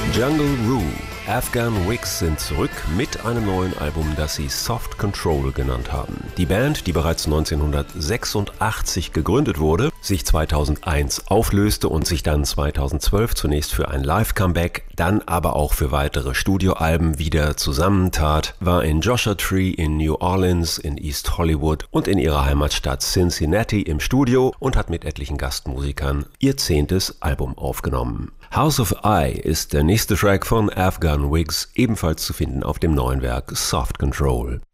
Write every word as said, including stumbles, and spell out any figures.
Jungle Rue. Afghan Wigs sind zurück mit einem neuen Album, das sie Soft Control genannt haben. Die Band, die bereits neunzehnhundertsechsundachtzig gegründet wurde, sich zweitausendeins auflöste und sich dann zweitausendzwölf zunächst für ein Live-Comeback, dann aber auch für weitere Studioalben wieder zusammentat, war in Joshua Tree in New Orleans, in East Hollywood und in ihrer Heimatstadt Cincinnati im Studio und hat mit etlichen Gastmusikern ihr zehntes Album aufgenommen. House of I ist der nächste Track von Afghan Wigs, ebenfalls zu finden auf dem neuen Werk Soft Control.